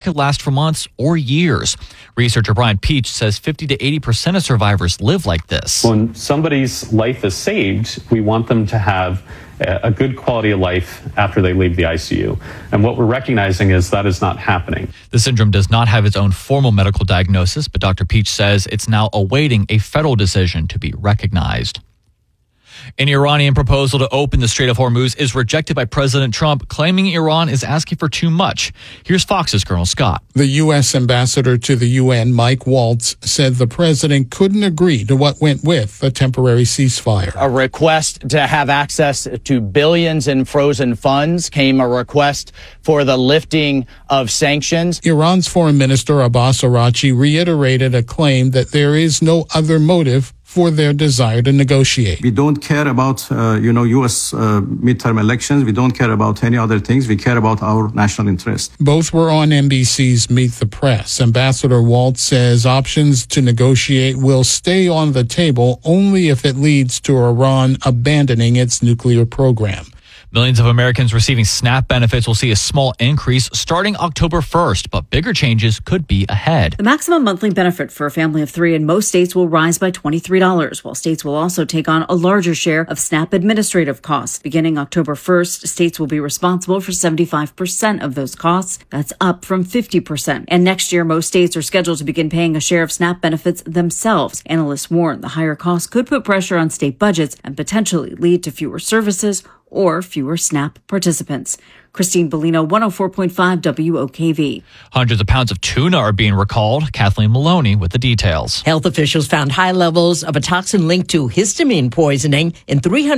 could last for months or years. Researcher Brian Peach says 50 to 80% of survivors live like this. When somebody's life is saved, we want them to have a good quality of life after they leave the ICU. And what we're recognizing is that is not happening. The syndrome does not have its own formal medical diagnosis, but Dr. Peach says it's now awaiting a federal decision to be recognized. An Iranian proposal to open the Strait of Hormuz is rejected by President Trump, claiming Iran is asking for too much. Here's Fox's Colonel Scott. The U.S. ambassador to the UN, Mike Waltz, said the president couldn't agree to what went with a temporary ceasefire. A request to have access to billions in frozen funds came a request for the lifting of sanctions. Iran's foreign minister Abbas Araghchi reiterated a claim that there is no other motive for their desire to negotiate. We don't care about, U.S. midterm elections. We don't care about any other things. We care about our national interest. Both were on NBC's Meet the Press. Ambassador Waltz says options to negotiate will stay on the table only if it leads to Iran abandoning its nuclear program. Millions of Americans receiving SNAP benefits will see a small increase starting October 1st, but bigger changes could be ahead. The maximum monthly benefit for a family of three in most states will rise by $23, while states will also take on a larger share of SNAP administrative costs. Beginning October 1st, states will be responsible for 75% of those costs. That's up from 50%. And next year, most states are scheduled to begin paying a share of SNAP benefits themselves. Analysts warn the higher costs could put pressure on state budgets and potentially lead to fewer services or fewer SNAP participants. Christine Bellino, 104.5 WOKV. Hundreds of pounds of tuna are being recalled. Kathleen Maloney with the details. Health officials found high levels of a toxin linked to histamine poisoning in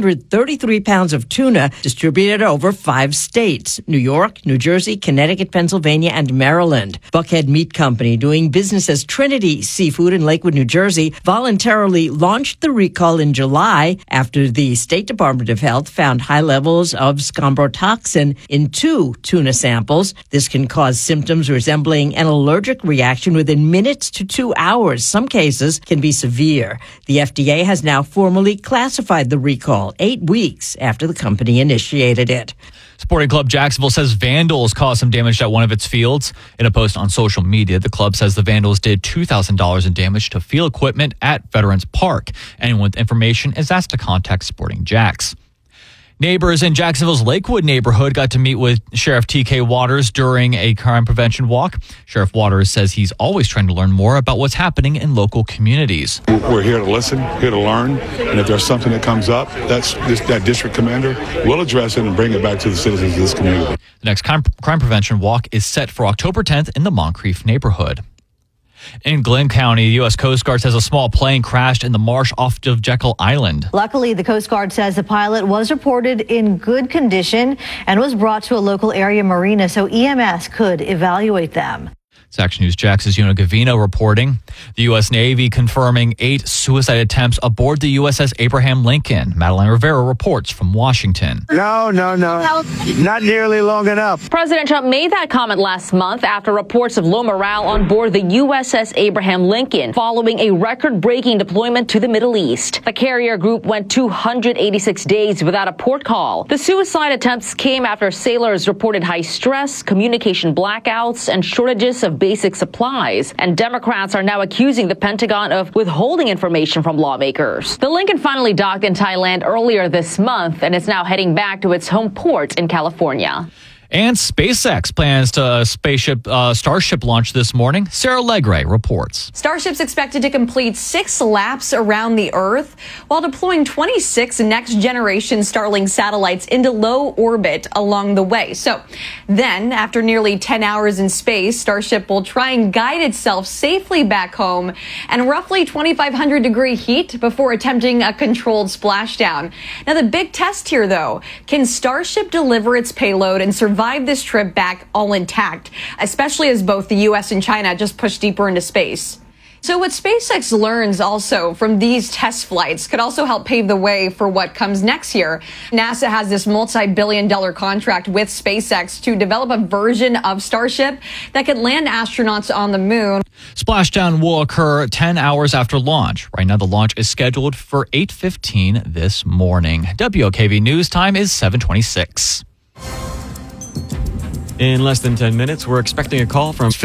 333 pounds of tuna distributed over 5 states: New York, New Jersey, Connecticut, Pennsylvania, and Maryland. Buckhead Meat Company, doing business as Trinity Seafood in Lakewood, New Jersey, voluntarily launched the recall in July after the State Department of Health found high levels of scombrotoxin in 2 tuna samples. This can cause symptoms resembling an allergic reaction within minutes to 2 hours. Some cases can be severe. The FDA has now formally classified the recall 8 weeks after the company initiated it. Sporting Club Jacksonville says vandals caused some damage at one of its fields. In a post on social media, the club says the vandals did $2,000 in damage to field equipment at Veterans Park. Anyone with information is asked to contact Sporting Jacks. Neighbors in Jacksonville's Lakewood neighborhood got to meet with Sheriff T.K. Waters during a crime prevention walk. Sheriff Waters says he's always trying to learn more about what's happening in local communities. We're here to listen, here to learn, and if there's something that comes up, that district commander will address it and bring it back to the citizens of this community. The next crime prevention walk is set for October 10th in the Moncrief neighborhood. In Glenn County, the U.S. Coast Guard says a small plane crashed in the marsh off of Jekyll Island. Luckily, the Coast Guard says the pilot was reported in good condition and was brought to a local area marina so EMS could evaluate them. It's Action News Jax's Yuna Gavino reporting. The U.S. Navy confirming 8 suicide attempts aboard the USS Abraham Lincoln. Madeline Rivera reports from Washington. No. Not nearly long enough. President Trump made that comment last month after reports of low morale on board the USS Abraham Lincoln following a record-breaking deployment to the Middle East. The carrier group went 286 days without a port call. The suicide attempts came after sailors reported high stress, communication blackouts, and shortages of basic supplies, and Democrats are now accusing the Pentagon of withholding information from lawmakers. The Lincoln finally docked in Thailand earlier this month and is now heading back to its home port in California. And SpaceX plans to Starship launch this morning. Sarah Legre reports. Starship's expected to complete 6 laps around the Earth while deploying 26 next-generation Starlink satellites into low orbit along the way. So then, after nearly 10 hours in space, Starship will try and guide itself safely back home and roughly 2,500-degree heat before attempting a controlled splashdown. Now, the big test here, though, can Starship deliver its payload and survive this trip back all intact, especially as both the U.S. and China just push deeper into space? So what SpaceX learns also from these test flights could also help pave the way for what comes next year. NASA has this multi-billion-dollar contract with SpaceX to develop a version of Starship that could land astronauts on the moon. Splashdown will occur 10 hours after launch. Right now, the launch is scheduled for 8:15 this morning. WOKV News time is 7:26. In less than 10 minutes, we're expecting a call from